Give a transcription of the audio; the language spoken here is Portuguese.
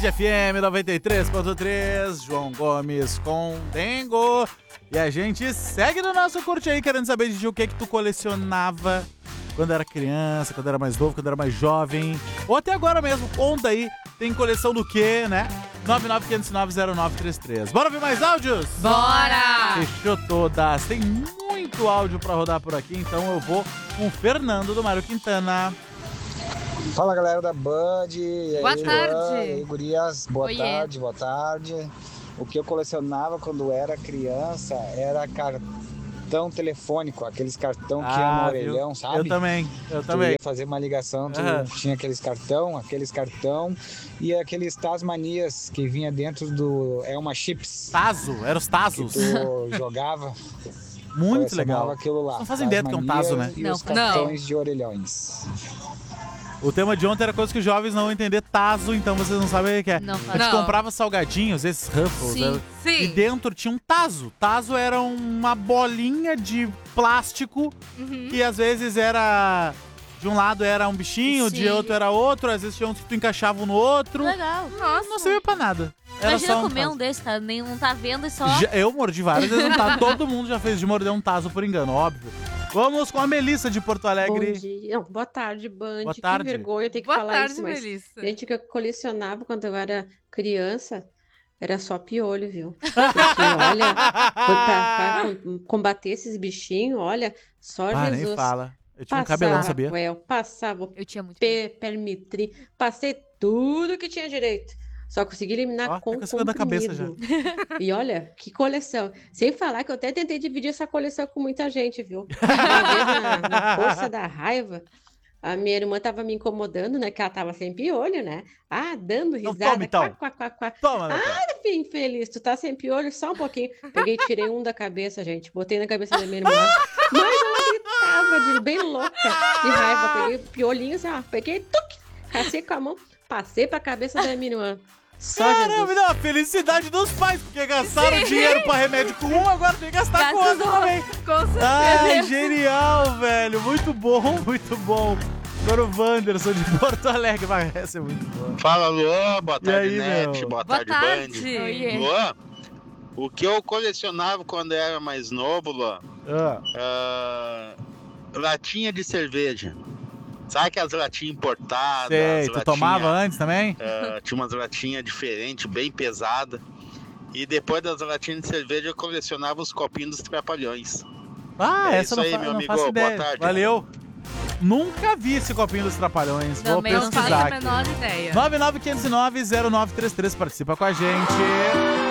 Band FM 93.3, João Gomes com Dengo. E a gente segue no nosso curte aí, querendo saber de o que tu colecionava quando era criança, quando era mais novo, quando era mais jovem. Ou até agora mesmo, conta aí, tem coleção do quê, né? 995090933. Bora ver mais áudios? Bora! Fechou todas. Tem muito áudio pra rodar por aqui, então eu vou com o Fernando do Mário Quintana. Fala, galera da Band. E aí, Boa tarde. Luan, e aí, gurias. Boa Oiê. tarde, boa tarde. O que eu colecionava quando era criança era cartão telefônico, aqueles cartão que ia no orelhão, viu? sabe? Eu também. Tu ia fazer uma ligação, tu tinha aqueles cartão e aqueles Tasmanias que vinha dentro do Elma Chips. Tazo, eram os Que Tazos. tu jogava. Muito colecionava legal. aquilo lá. Não fazem ideia do que é um Tazo, né? E Não, os cartões de orelhões. O tema de ontem era coisa que os jovens não vão entender Tazo, então vocês não sabem o que é. Não A faz. gente Não. comprava salgadinhos, esses Ruffles. Sim, né? sim. E dentro tinha um Tazo. Tazo era uma bolinha de plástico que às vezes era... De um lado era um bichinho, de Sim. outro era outro. Às vezes tinha uns que tu encaixava um no outro. Legal. Nossa. Não servia pra nada. Era Imagina só um comer Tazo. um desse, cara. Nem não tá vendo e só. Eu mordi várias vezes um Tazo. Todo mundo já fez de morder um Tazo por engano, óbvio. Vamos com a Melissa de Porto Alegre. Bom dia. Não, boa tarde, Band. Boa tarde. Que vergonha ter que Boa falar tarde, isso, mas Melissa. gente, que eu colecionava quando eu era criança era só piolho, viu? Porque, olha, pra combater esses bichinhos, olha, só Ah, nem Jesus. fala. Eu tinha um cabelão, sabia? Passava Eu tinha muito. permitri, passei tudo que tinha direito. Só consegui eliminar Ó, com tá coçando a cabeça já. comprimido. E olha, que coleção. Sem falar que eu até tentei dividir essa coleção com muita gente, viu? Uma vez, na força da raiva, a minha irmã tava me incomodando, né? Que ela tava sem piolho, né? Ah, dando Então risada. toma, então. Quá, quá, quá, quá. Toma, meu pai. Ah, filho infeliz, tu tá sem piolho? Só um pouquinho. Peguei e tirei um da cabeça, gente. Botei na cabeça da minha irmã. Mas ela gritava de bem louca, de raiva. Peguei o piolinho assim, ó. Peguei, tuc, cacei com a mão, passei pra cabeça da minha irmã. Só Caramba, Jesus. não, a felicidade dos pais, porque gastaram dinheiro pra remédio com um, agora tem que gastar com Gasta outro os também. Com certeza. Ai, genial, velho. Muito bom, muito bom. Agora o Wanderson de Porto Alegre. Vai, essa é muito boa. Fala, Luan. Boa E tarde, aí, Net. meu? Boa Boa tarde, tarde. Band. Oiê. Luan, o que eu colecionava quando era mais novo, Luan, latinha de cerveja. Sabe aquelas latinhas importadas? Sei, tu latinha, tomava antes também? tinha umas latinhas diferentes, bem pesadas. E depois das latinhas de cerveja eu colecionava os copinhos dos Trapalhões. Ah, É essa isso aí, meu não amigo. faço Boa ideia. tarde. Valeu. Nunca vi esse copinho dos Trapalhões. Vou Também não Não faço pesquisar a aqui. menor ideia. 995090933. Participa com a gente.